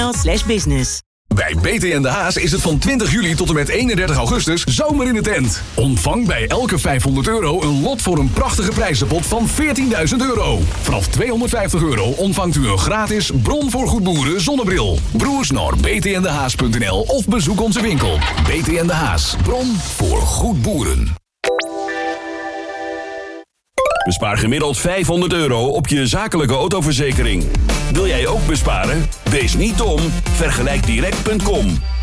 btndhaas.nl/business. Bij BT De Haas is het van 20 juli tot en met 31 augustus zomer in de tent. Ontvang bij elke €500 een lot voor een prachtige prijzenpot van €14.000. Vanaf €250 ontvangt u een gratis Bron voor Goedboeren zonnebril. Broers naar btndehaas.nl of bezoek onze winkel. BT De Haas, Bron voor goed boeren. Bespaar gemiddeld €500 op je zakelijke autoverzekering. Wil jij ook besparen? Wees niet dom. Vergelijkdirect.com.